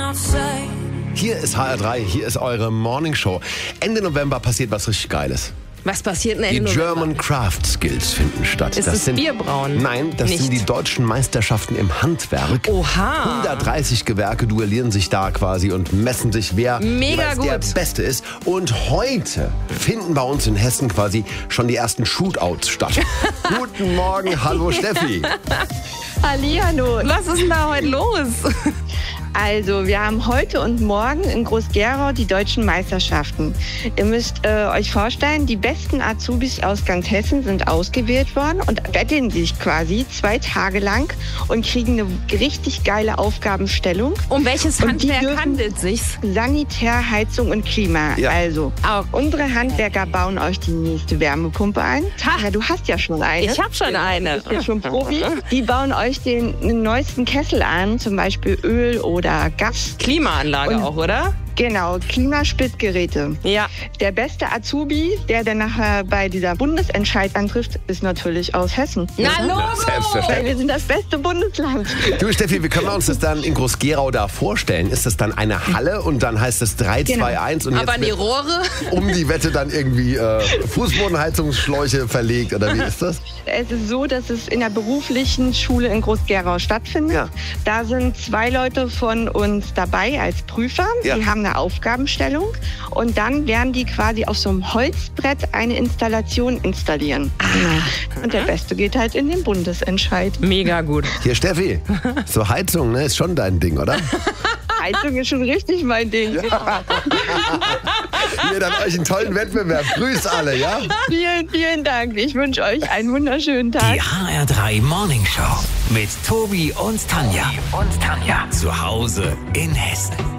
Hier ist HR3, hier ist eure Morningshow. Ende November passiert was richtig Geiles. Was passiert denn Die Ende November? German Craft Skills finden statt. Ist das Bierbrauen? Nein, das Nicht. sind die deutschen Meisterschaften im Handwerk. Oha. 130 Gewerke duellieren sich da quasi und messen sich, wer Mega jeweils der gut. Beste ist. Und heute finden bei uns in Hessen quasi schon die ersten Shootouts statt. Guten Morgen, hallo Steffi. Hallihallo. Was ist denn da heute los? Also, wir haben heute und morgen in Groß-Gerau die deutschen Meisterschaften. Ihr müsst euch vorstellen, die besten Azubis aus ganz Hessen sind ausgewählt worden und betteln sich quasi 2 Tage lang und kriegen eine richtig geile Aufgabenstellung. Um welches Und die Handwerk dürfen- handelt sich's? Sanitär, Heizung und Klima. Ja. Also, Ah, unsere Handwerker bauen euch die nächste Wärmepumpe ein. Ja, du hast ja schon eine. ich habe schon eine. Bist ja schon Profi. Die bauen euch den neuesten Kessel an, zum Beispiel Öl oder Gas. Klimaanlage Und- auch, oder? Genau, Klimasplittgeräte. Ja. Der beste Azubi, der dann nachher bei dieser Bundesentscheid antrifft, ist natürlich aus Hessen. Na, Logo! Weil Selbstverständlich. wir sind das beste Bundesland. Du Steffi, wie können wir uns das dann in Groß-Gerau da vorstellen? Ist das dann eine Halle und dann heißt es 3, 2, 1 und Aber jetzt die wird Rohre? um die Wette dann irgendwie Fußbodenheizungsschläuche verlegt oder wie ist das? Es ist so, dass es in der beruflichen Schule in Groß-Gerau stattfindet. Ja. Da sind 2 Leute von uns dabei als Prüfer. Ja. Die haben eine Aufgabenstellung und dann werden die quasi auf so einem Holzbrett eine Installation installieren. Und der Beste geht halt in den Bundesentscheid. Mega gut. Hier Steffi, so Heizung, ne, ist schon dein Ding, oder? Heizung ist schon richtig mein Ding. Hier dann euch einen tollen Wettbewerb. Grüß alle, ja? Vielen, vielen Dank. Ich wünsche euch einen wunderschönen Tag. Die HR3 Morning Show mit Tobi und Tanja. Zu Hause in Hessen.